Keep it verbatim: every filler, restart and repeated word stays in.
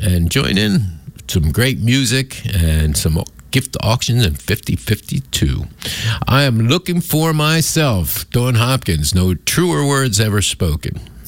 and join in. Some great music and some gift auctions in fifty fifty-two. I am looking for myself. Dawn Hopkins, no truer words ever spoken.